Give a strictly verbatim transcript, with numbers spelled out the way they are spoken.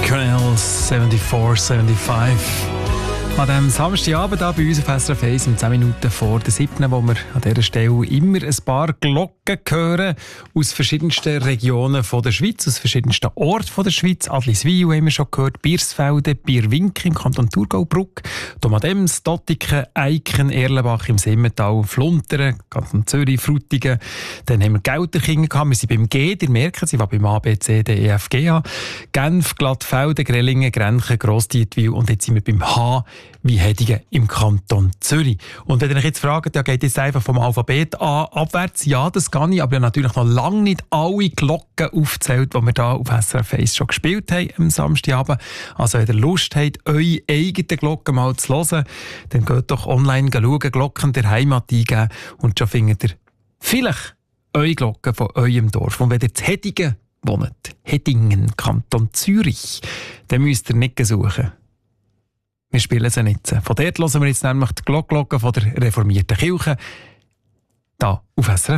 Colonel vierundsiebzig fünfundsiebzig. An diesem Samstagabend bei uns auf S R F eins um zehn Minuten vor der siebten, wo wir an dieser Stelle immer ein paar Glocken hören aus verschiedensten Regionen von der Schweiz, aus verschiedensten Orten von der Schweiz. Adliswil haben wir schon gehört, Biersfelden, Bierwinkel im Kanton Thurgau, Bruck, Domadems, Dottiken, Eiken, Erlenbach im Simmental, Flunteren, Kanton Zürich, Frutigen. Dann haben wir Gelterkingen gehabt, wir sind beim G, ihr merkt, sie war beim A, B, C, D, E, F, G, H, Genf, Glattfelden, Grellingen, Grenchen, Grossdietwil und jetzt sind wir beim H, wie Hedigen im Kanton Zürich. Und wenn ihr euch jetzt fragt, ja, geht jetzt einfach vom Alphabet A abwärts? Ja, das kann ich, aber ich habe natürlich noch lange nicht alle Glocken aufgezählt, die wir hier auf S R F eins schon gespielt haben am Samstagabend. Also wenn ihr Lust habt, eure eigenen Glocken mal zu hören, dann geht doch online schauen, Glocken der Heimat eingeben und schon findet ihr vielleicht eure Glocken von eurem Dorf. Und wenn ihr zu Hedigen wohnt, Hedingen, Kanton Zürich, dann müsst ihr nicht suchen. Wir spielen sie nicht. Von dort hören wir jetzt nämlich die Glockglocken von der reformierten Kirche. Da auf S R F.